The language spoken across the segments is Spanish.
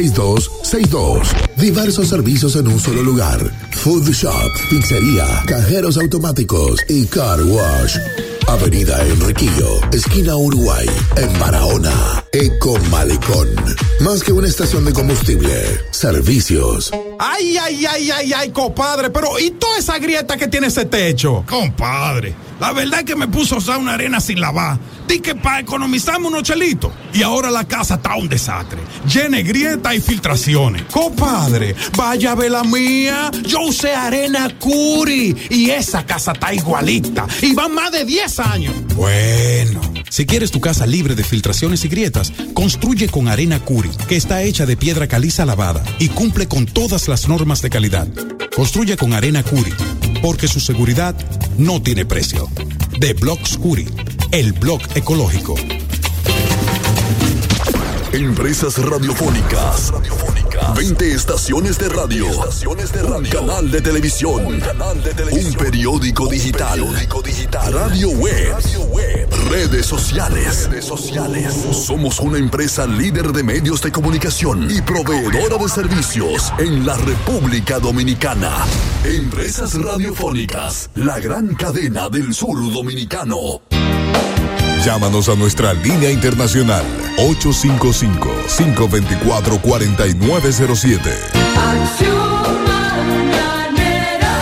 6262. Diversos servicios en un solo lugar. Food Shop, pizzería, cajeros automáticos y car wash. Avenida Enriquillo, esquina Uruguay, en Barahona. Eco Malecón. Más que una estación de combustible. Servicios. Ay, compadre, pero ¿y toda esa grieta que tiene ese techo? Compadre, la verdad es que me puso a usar una arena sin lavar. Di que para economizarme unos chelitos. Y ahora la casa está un desastre. Llena de grietas y filtraciones. Compadre, vaya a ver la mía. Yo usé arena Curi y esa casa está igualita. Y van más de 10 años. Bueno, si quieres tu casa libre de filtraciones y grietas, construye con arena Curi, que está hecha de piedra caliza lavada y cumple con todas las normas de calidad. Construye con arena Curi, porque su seguridad no tiene precio. De Blocks Curi, el blog ecológico. Empresas radiofónicas. 20 estaciones de radio. Un canal de televisión. Un periódico digital. Radio web. Redes sociales. Somos una empresa líder de medios de comunicación y proveedora de servicios en la República Dominicana. Empresas radiofónicas. La gran cadena del sur dominicano. Llámanos a nuestra línea internacional 855-524-4907. Acción Mañanera.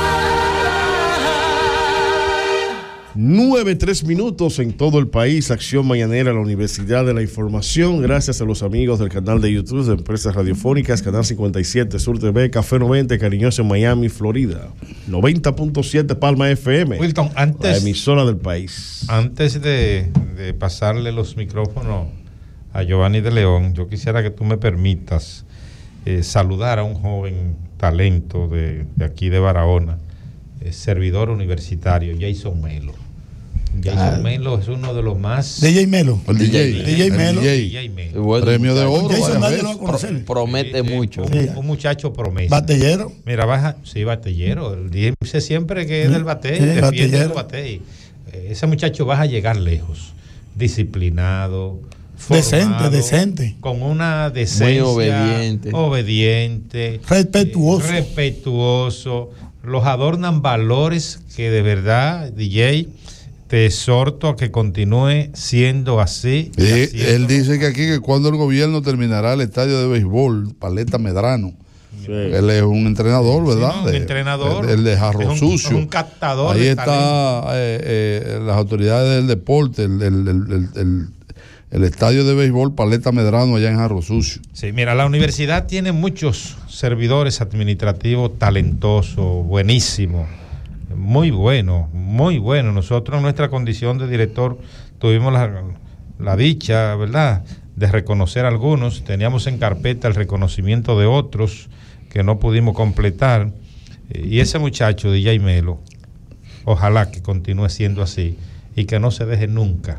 9:03 en todo el país. Acción Mañanera, la Universidad de la Información. Gracias a los amigos del canal de YouTube de Empresas Radiofónicas, Canal 57, Sur TV, Café 90, Cariñoso en Miami, Florida. 90.7 Palma FM. Wilton, la emisora del país. Antes de pasarle los micrófonos a Giovanni de León, yo quisiera que tú me permitas saludar a un joven talento de aquí de Barahona, servidor universitario, Jason Melo. Jason Melo es uno de los más... DJ Melo. El DJ Melo. Bueno, premio de oro. Jason nadie lo va a conocer. Promete mucho. Un muchacho promesa. Batellero. Mira, batellero. Dice siempre que es del batey, defiende el batey. Ese muchacho va a llegar lejos. Disciplinado, formado, decente. Con una decencia. Muy obediente. Respetuoso. Los adornan valores que de verdad, DJ, te exhorto a que continúe siendo así. Él dice que aquí, que cuando el gobierno terminará el estadio de béisbol, Paleta Medrano. Sí. Él es un entrenador, ¿verdad? Sí, un entrenador. El de Jarro Sucio. Es un captador. Ahí está las autoridades del deporte, el estadio de béisbol Paleta Medrano allá en Jarro Sucio. Sí, mira, la universidad tiene muchos servidores administrativos talentosos, buenísimos, muy bueno. Nosotros en nuestra condición de director tuvimos la dicha, ¿verdad?, de reconocer a algunos. Teníamos en carpeta el reconocimiento de otros que no pudimos completar. Y ese muchacho, DJ Melo, ojalá que continúe siendo así y que no se deje nunca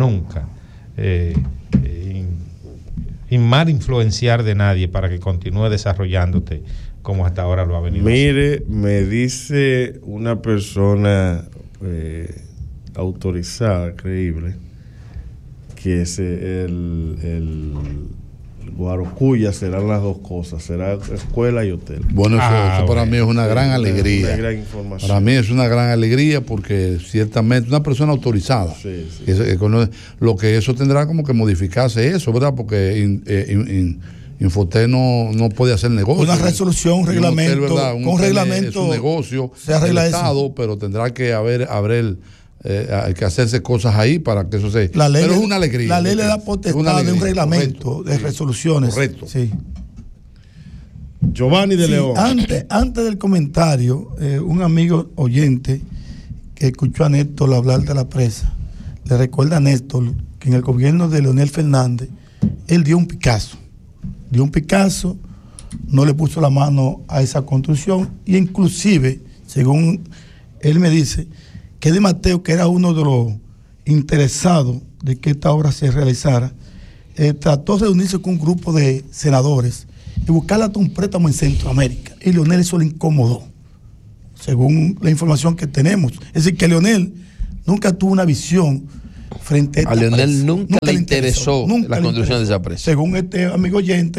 mal influenciar de nadie, para que continúe desarrollándote como hasta ahora lo ha venido. Mire, me dice una persona autorizada, creíble, que el Guarocuya serán las dos cosas, será escuela y hotel. Bueno, eso para mí es una gran alegría. Una gran información. Para mí es una gran alegría, porque ciertamente una persona autorizada, lo que eso tendrá como que modificarse eso, ¿verdad? Porque Infotel no puede hacer negocio. Una resolución, un reglamento, hotel, con reglamento. Es un negocio se arregla del Estado, eso. Pero tendrá que hay que hacerse cosas ahí para que eso se... Pero es una alegría. La ley le da potestad de un reglamento, correcto, de resoluciones. Correcto. Sí. Giovanni de León. Antes del comentario, un amigo oyente que escuchó a Néstor hablar de la presa, le recuerda a Néstor que en el gobierno de Leonel Fernández, él dio un Picasso, no le puso la mano a esa construcción, y inclusive, según él me dice, que de Mateo, que era uno de los interesados de que esta obra se realizara, trató de unirse con un grupo de senadores y buscarle hasta un préstamo en Centroamérica, y Leonel eso le incomodó, según la información que tenemos. Es decir, que Leonel nunca tuvo una visión frente a Leonel nunca le interesó la construcción de esa presa. Según este amigo oyente,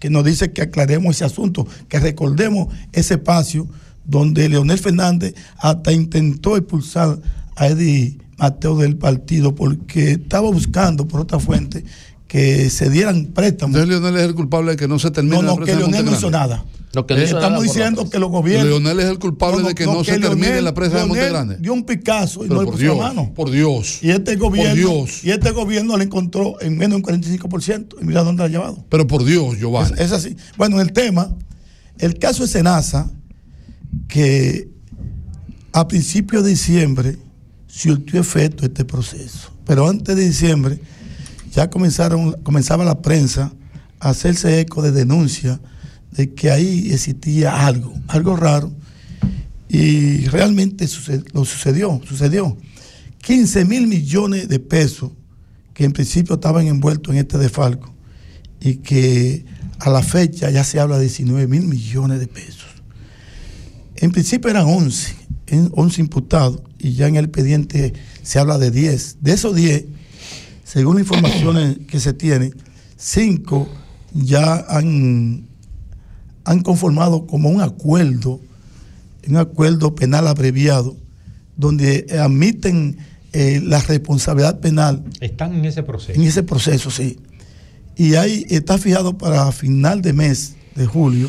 que nos dice que aclaremos ese asunto, que recordemos ese espacio donde Leonel Fernández hasta intentó expulsar a Eddie Mateo del partido porque estaba buscando por otra fuente que se dieran préstamos. Entonces Leonel es el culpable de que no se termine la presa de que Leonel no Montegrande. hizo nada. No, que no hizo Estamos nada por diciendo la que los gobiernos... Leonel es el culpable de que no se termine la presa de Montegrande. Dio un Picasso y Pero no le por puso Dios, la mano. por Dios. Y este gobierno, Por Dios. y este gobierno le encontró en menos de un 45%. Y mira dónde la ha llevado. Pero por Dios, Giovanni. Es así. Bueno, el tema, el caso de Senasa, que a principios de surtió efecto este proceso. Pero antes de diciembre ya comenzaba la prensa a hacerse eco de denuncia de que ahí existía algo raro, y realmente sucedió. 15,000 millones de pesos que en principio estaban envueltos en este desfalco y que a la fecha ya se habla de 19,000 millones de pesos. En principio eran 11 imputados y ya en el expediente se habla de 10. De esos 10, según las informaciones que se tienen, 5 ya han conformado como un acuerdo penal abreviado, donde admiten la responsabilidad penal. Están en ese proceso. En ese proceso, sí. Y ahí está fijado para final de mes de julio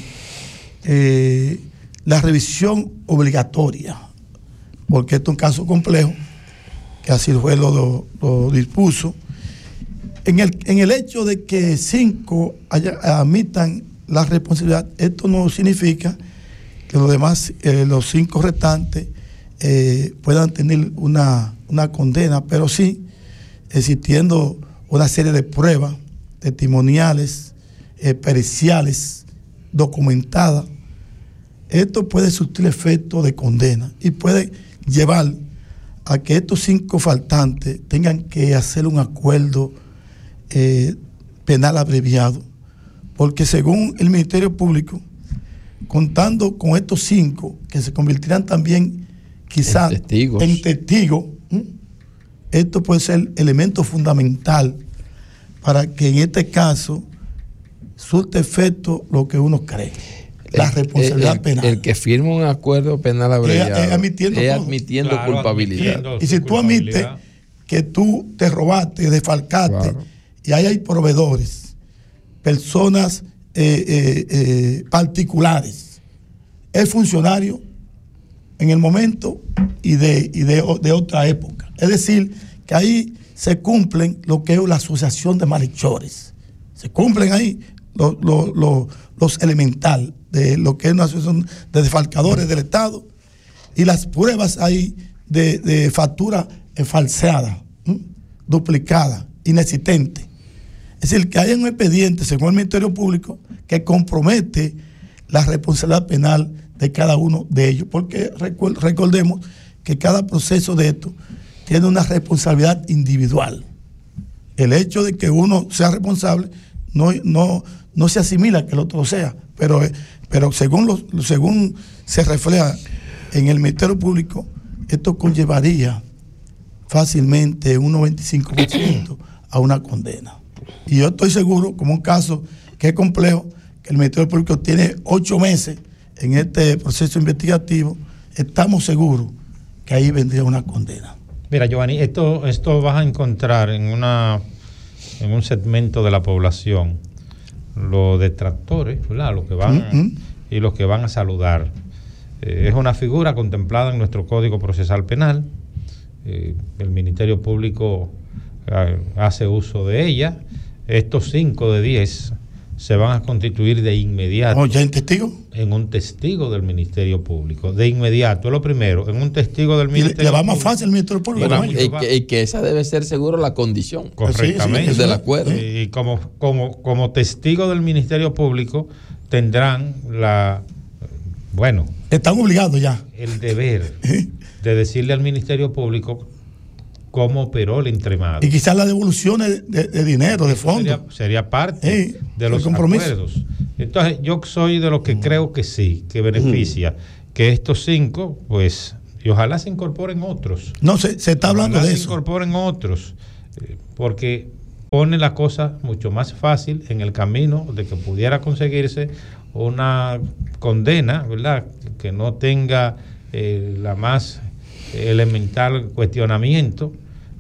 la revisión obligatoria, porque esto es un caso complejo, que así el juez lo dispuso. En el hecho de que 5 admitan la responsabilidad, esto no significa que los demás, los 5 restantes, puedan tener una condena, pero sí existiendo una serie de pruebas testimoniales, periciales, documentadas. Esto puede surtir efecto de condena y puede llevar a que estos 5 faltantes tengan que hacer un acuerdo penal abreviado, porque según el Ministerio Público, contando con estos 5 que se convertirán también quizás en testigos, esto puede ser elemento fundamental para que en este caso surte efecto lo que uno cree, la responsabilidad penal. El que firma un acuerdo penal abreviado es admitiendo Claro, culpabilidad. admitiendo Y si su tú admites culpabilidad. que tú te robaste, desfalcaste, Claro. y ahí hay proveedores, personas particulares, el funcionario en el momento y de otra época. Es decir, que ahí se cumplen lo que es la asociación de malhechores. Se cumplen ahí los elementales de lo que es una asociación de desfalcadores del Estado, y las pruebas ahí de factura falseada, duplicada, inexistente. Es decir, que hay un expediente, según el Ministerio Público, que compromete la responsabilidad penal de cada uno de ellos, porque recordemos que cada proceso de esto tiene una responsabilidad individual. El hecho de que uno sea responsable no se asimila que el otro lo sea, pero según se refleja en el Ministerio Público, esto conllevaría fácilmente un 95% a una condena. Y yo estoy seguro, como un caso que es complejo, que el Ministerio Público tiene 8 meses en este proceso investigativo, estamos seguros que ahí vendría una condena. Mira, Giovanni, esto vas a encontrar en un segmento de la población, los detractores, ¿verdad? Los que van y los que van a saludar. Es una figura contemplada en nuestro Código Procesal Penal. El Ministerio Público hace uso de ella. Estos 5 de 10 se van a constituir de inmediato. ¿Ya en testigo? En un testigo del Ministerio Público. De inmediato, es lo primero, en un testigo del Ministerio Le va Público. más fácil al Ministerio Público. Bueno, ¿no? y que esa debe ser seguro la condición. Correctamente. Sí, del acuerdo. Y como testigo del Ministerio Público tendrán Están obligados ya. el deber de decirle al Ministerio Público cómo operó el entremado. Y quizás las devoluciones de dinero, de fondos. Sería parte de los compromiso. acuerdos. Entonces, yo soy de los que creo que sí, que beneficia que estos 5, pues, y ojalá se incorporen otros. No, se está hablando Ojalá de se eso. incorporen otros, porque pone la cosa mucho más fácil en el camino de que pudiera conseguirse una condena, ¿verdad?, que no tenga la más elemental cuestionamiento.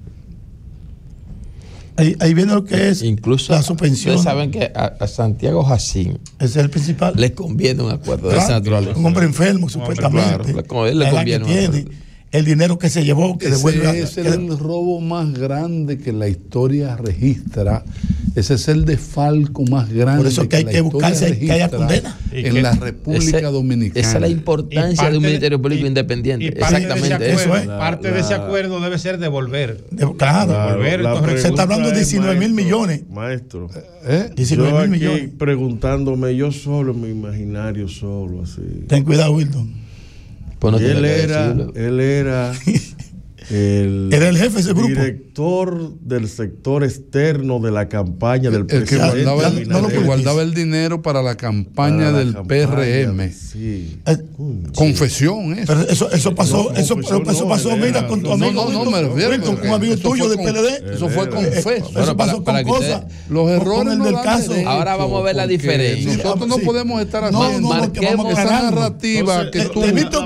Ahí viene lo que es incluso la suspensión. Ustedes saben que a Santiago Jacín es el principal. le conviene un acuerdo de esa naturaleza. Un hombre enfermo, supuestamente. Claro, él le la edad conviene que tiene, el dinero que se llevó, que devuelve. Ese es el robo más grande que la historia registra. Ese es el desfalco más grande. Por eso que hay que buscarse que haya condena en la República Dominicana. Esa es la importancia de un Ministerio Público independiente. Exactamente Eso eso. Parte de ese acuerdo debe ser devolver. Se está hablando de 19 mil millones. Maestro, 19 mil millones. Preguntándome yo solo, en mi imaginario solo, así. Ten cuidado, Wilton. Pues no Y él era era el jefe de ese grupo, director del sector externo de la campaña del presidente. Que guardaba el dinero para la campaña del PRM. Sí. Confesión, eso. Pero eso pasó, eso pasó, mira, con tu amigo. Wilton, un amigo tuyo del PLD. Eso fue confeso. Eso pasó con cosas. Los errores del caso. Ahora vamos a ver la diferencia. Nosotros no podemos estar haciendo esa narrativa que tú.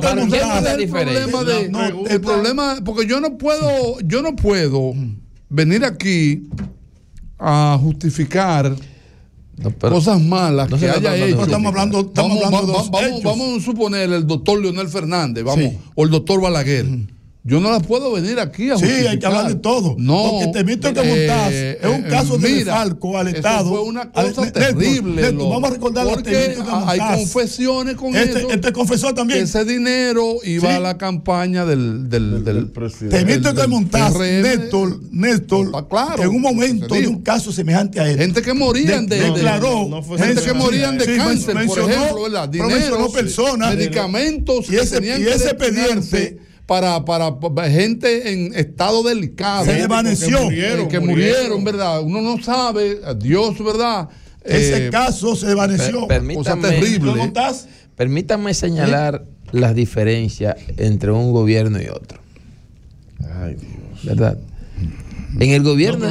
El problema, porque yo no puedo venir aquí a justificar cosas malas que haya hecho. Estamos hablando de dos hechos. Vamos a suponer el doctor Leonel Fernández, o el doctor Balaguer. Yo no las puedo venir aquí a justificar. Sí, hay que hablar de todo. No. Porque Temito que montás es un caso de desfalco al Estado. Eso fue una cosa terrible. Vamos a recordar porque hay confesiones con eso. Este confesó también. Que ese dinero iba a la campaña del presidente. Temito que montás, Néstor, claro, en un momento de un caso semejante a él. Gente que morían gente que morían de cáncer, por ejemplo, ¿verdad? Dinero, personas, medicamentos, y ese expediente para gente en estado delicado. Se desvaneció. Que murieron, ¿verdad? Uno no sabe, Dios, ¿verdad? Ese caso se desvaneció. Cosa terrible. Permítanme señalar las diferencias entre un gobierno y otro. Ay, Dios. ¿Verdad? En el gobierno.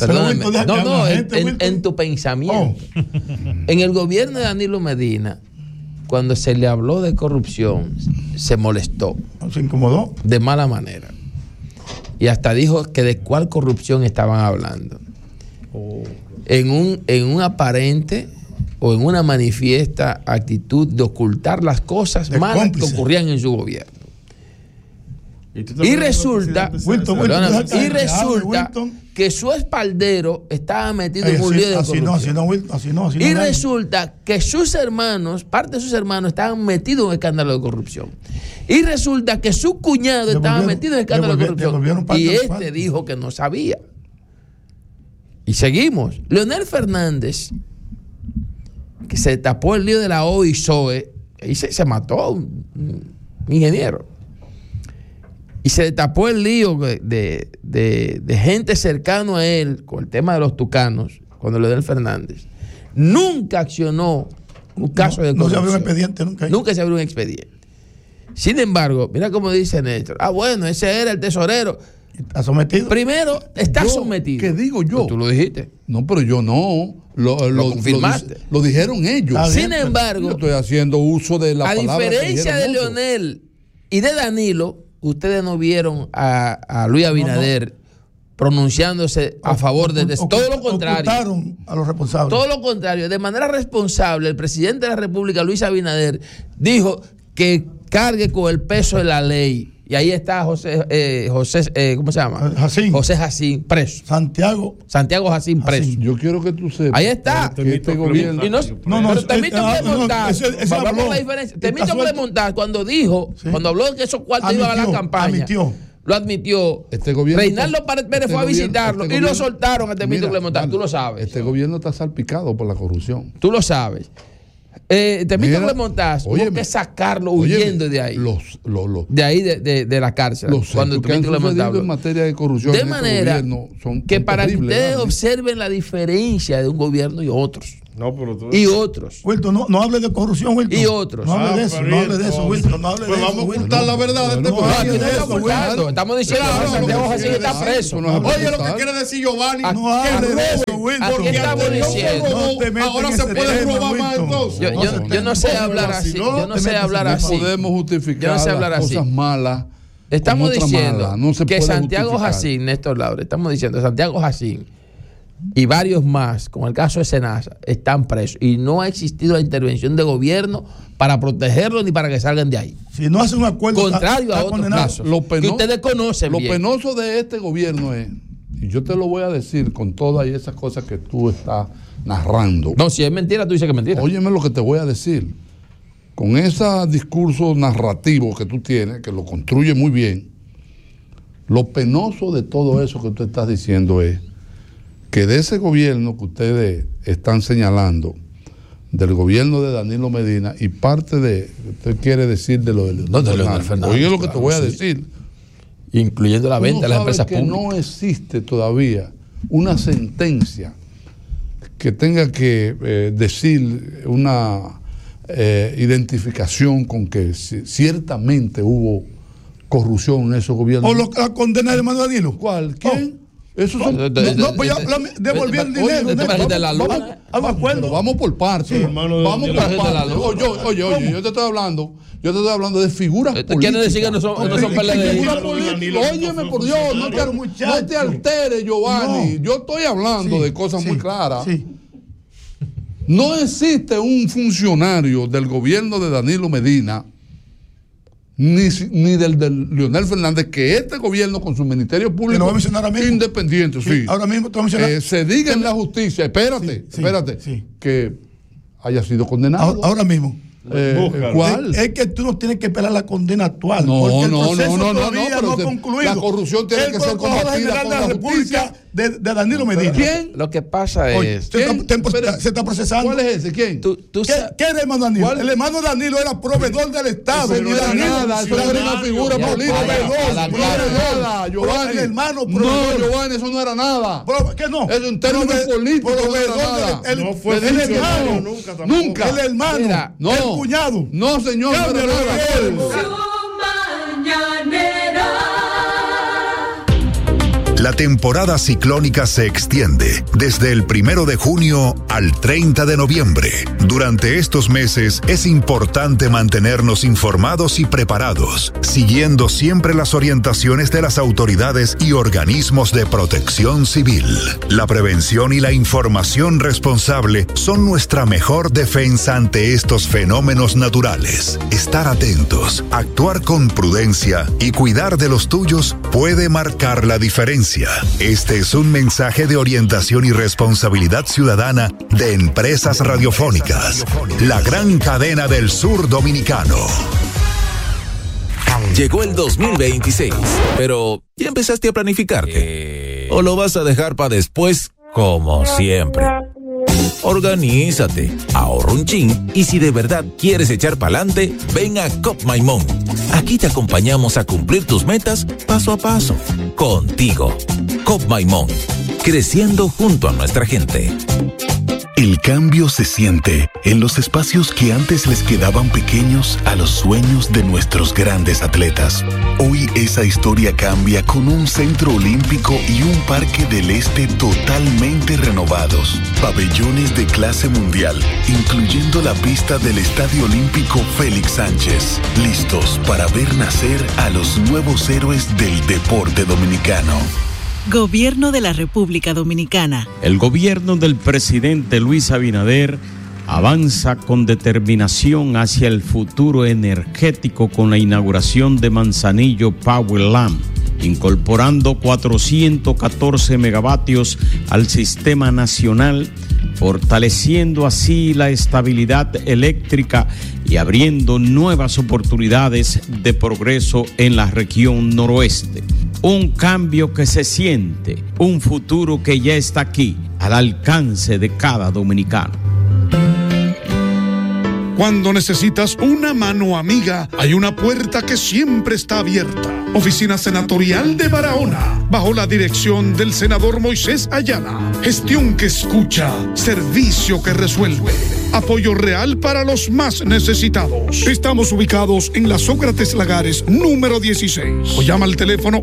En tu pensamiento. En el gobierno de Danilo Medina, cuando se le habló de corrupción, se molestó. Se incomodó. De mala manera. Y hasta dijo que de cuál corrupción estaban hablando. En un aparente o en una manifiesta actitud de ocultar las cosas malas que ocurrían en su gobierno. Y resulta que su espaldero estaba metido en un lío de corrupción. Y resulta que sus hermanos, parte de sus hermanos, estaban metidos en un escándalo de corrupción. Y resulta que su cuñado estaba metido en escándalo de corrupción. Y este dijo que no sabía. Y seguimos. Leonel Fernández, que se tapó el lío de la OISOE, y se mató un ingeniero. Y se tapó el lío de gente cercano a él con el tema de los tucanos, cuando Leonel Fernández nunca accionó un caso de corrupción. No se abrió un expediente nunca. Nunca se abrió un expediente. Sin embargo, mira cómo dice Néstor. Bueno, ese era el tesorero. ¿Está sometido? Primero, está sometido. ¿Qué digo yo? Tú lo dijiste. No, pero yo no. Lo confirmaste. Lo dijeron ellos. Sin embargo, yo estoy haciendo uso de la palabra. A diferencia de Leonel y de Danilo, ustedes no vieron a Luis Abinader pronunciándose a favor de todo lo contrario. A los responsables. Todo lo contrario. De manera responsable, el presidente de la República, Luis Abinader, dijo que cargue con el peso de la ley. Y ahí está José, ¿cómo se llama? Jacín. José Jacín, preso. Santiago Jacín, preso. Yo quiero que tú sepas. Ahí está. Este gobierno. Pero Temito Clemontaz, vamos a la diferencia. Temito Clemontaz, cuando habló de que esos cuartos iban a la campaña, lo admitió. Reinaldo Pérez fue a visitarlo y lo soltaron a Temito Clemontaz. Tú lo sabes. Este gobierno está salpicado por la corrupción. Tú lo sabes. Temito Clemontaz hubo que sacarlo huyendo de ahí. De ahí de la cárcel. Cuando que han sucedido en materia de corrupción. De manera que para que ustedes observen la diferencia de un gobierno y otros. y otros. Wilton, no hable de corrupción, Wilton. Y otros. No hable de eso, no hable de eso, Wilton. No hable de eso. Vamos a ocultar la verdad de este Estamos diciendo que Santiago Jacín está preso. Oye, lo que quiere decir Giovanni. No hable de eso, Wilton. Aquí estamos diciendo. Ahora se puede robar más entonces. Yo no sé hablar así. Yo no sé hablar así. No podemos justificar las cosas malas. Estamos diciendo que Santiago Jacín, Néstor Laure, estamos diciendo Santiago Jacín y varios más, como el caso de Senasa, están presos y no ha existido la intervención de gobierno para protegerlos ni para que salgan de ahí. Si no hace un acuerdo, contrario a otros casos que ustedes conocen bien. Lo penoso de este gobierno es, y yo te lo voy a decir con todas esas cosas que tú estás narrando. No, si es mentira, tú dices que es mentira. Óyeme lo que te voy a decir. Con ese discurso narrativo que tú tienes, que lo construye muy bien, lo penoso de todo eso que tú estás diciendo es que de ese gobierno que ustedes están señalando, del gobierno de Danilo Medina, y parte de, usted quiere decir de lo de Leonel Fernández. Oye lo que te voy a decir. Incluyendo la venta de las empresas públicas. No existe todavía una sentencia que tenga que decir una identificación con que ciertamente hubo corrupción en esos gobiernos. ¿O la condena de Manuel Danilo? ¿Cuál? ¿Quién? Esos son. Pues ya devolví el dinero. Vamos por partes. Vamos por partes. Oye, yo te estoy hablando de figuras políticas. ¿Quieren decir que no son PLD? Óyeme, por Dios, no te alteres, Giovanni. Yo estoy hablando de cosas muy claras. No existe un funcionario del gobierno de Danilo Medina ni del de Leonel Fernández que este gobierno con su ministerio público independiente, ahora mismo te voy a mencionar, se diga en la justicia, espérate, que haya sido condenado. Ahora mismo. ¿Cuál? Es que tú no tienes que esperar la condena actual. No, no ha concluido. La corrupción tiene que ser combatida por la justicia de Danilo Medina. ¿Quién? Lo que pasa es... Se está procesando. ¿Cuál es ese? ¿Quién? ¿Qué era el hermano Danilo? ¿Cuál? El hermano Danilo era proveedor del Estado. Eso no era nada, eso era una figura política. No era nada, Giovanni. El hermano proveedor. No, Giovanni, eso no era nada. ¿Qué no? Es un término político. No fue el hermano. Nunca. El hermano. No. El cuñado. No, señor. La temporada ciclónica se extiende desde el 1 de junio al 30 de noviembre. Durante estos meses es importante mantenernos informados y preparados, siguiendo siempre las orientaciones de las autoridades y organismos de protección civil. La prevención y la información responsable son nuestra mejor defensa ante estos fenómenos naturales. Estar atentos, actuar con prudencia y cuidar de los tuyos puede marcar la diferencia. Este es un mensaje de orientación y responsabilidad ciudadana de Empresas Radiofónicas, la gran cadena del sur dominicano. Llegó el 2026, pero ¿ya empezaste a planificarte? ¿O lo vas a dejar para después, como siempre? Organízate, ahorra un chin y si de verdad quieres echar pa'lante, ven a Cop My Mon. Aquí te acompañamos a cumplir tus metas paso a paso. Contigo. Cop My Mon. Creciendo junto a nuestra gente. El cambio se siente en los espacios que antes les quedaban pequeños a los sueños de nuestros grandes atletas. Hoy esa historia cambia con un centro olímpico y un parque del este totalmente renovados. Pabellones de clase mundial, incluyendo la pista del Estadio Olímpico Félix Sánchez. Listos para ver nacer a los nuevos héroes del deporte dominicano. Gobierno de la República Dominicana. El gobierno del presidente Luis Abinader avanza con determinación hacia el futuro energético con la inauguración de Manzanillo Power Lamp, incorporando 414 megavatios al sistema nacional, fortaleciendo así la estabilidad eléctrica y abriendo nuevas oportunidades de progreso en la región noroeste. Un cambio que se siente, un futuro que ya está aquí, al alcance de cada dominicano. Cuando necesitas una mano amiga, hay una puerta que siempre está abierta. Oficina Senatorial de Barahona, bajo la dirección del senador Moisés Ayala. Gestión que escucha, servicio que resuelve. Apoyo real para los más necesitados. Estamos ubicados en la Sócrates Lagares, número 16. O llama al teléfono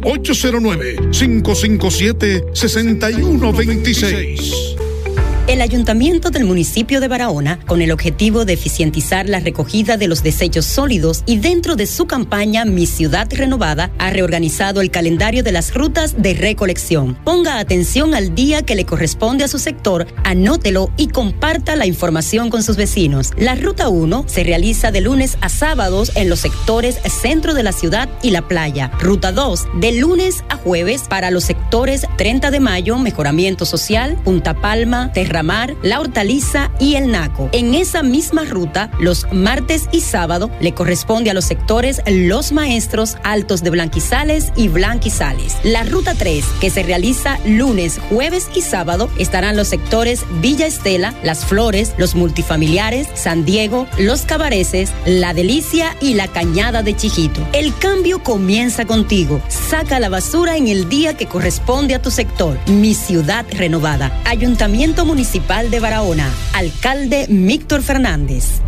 809-557-6126. El Ayuntamiento del municipio de Barahona, con el objetivo de eficientizar la recogida de los desechos sólidos y dentro de su campaña Mi Ciudad Renovada, ha reorganizado el calendario de las rutas de recolección. Ponga atención al día que le corresponde a su sector, anótelo y comparta la información con sus vecinos. La Ruta 1 se realiza de lunes a sábados en los sectores centro de la ciudad y la playa. Ruta 2, de lunes a jueves para los sectores 30 de Mayo, Mejoramiento Social, Punta Palma, Terramar, La Hortaliza y El Naco. En esa misma ruta, los martes y sábado le corresponde a los sectores Los Maestros, Altos de Blanquizales y Blanquizales. La Ruta 3, que se realiza lunes, jueves y sábado, estarán los sectores Villa Estela, Las Flores, Los Multifamiliares, San Diego, Los Cabareces, La Delicia y La Cañada de Chijito. El cambio comienza contigo. Saca la basura en el día que corresponde a tu sector. Mi Ciudad Renovada. Ayuntamiento Municipal de Barahona. Alcalde Víctor Fernández.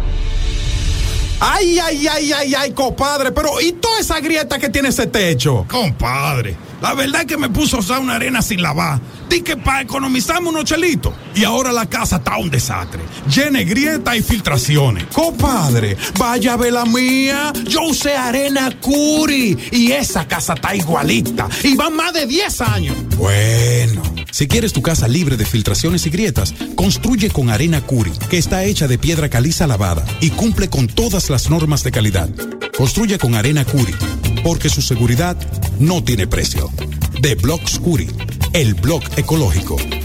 Ay, compadre, pero ¿y toda esa grieta que tiene ese techo? Compadre, la verdad es que me puso a usar una arena sin lavar. Di que para economizarme unos chelitos. Y ahora la casa está un desastre. Llena de grietas y filtraciones. Compadre, vaya a ver la mía. Yo usé arena Curi y esa casa está igualita. Y van más de 10 años. Bueno, si quieres tu casa libre de filtraciones y grietas, construye con arena Curi, que está hecha de piedra caliza lavada y cumple con todas las normas de calidad. Construye con arena Curi, porque su seguridad no tiene precio. De Blocks Curi, el blog ecológico.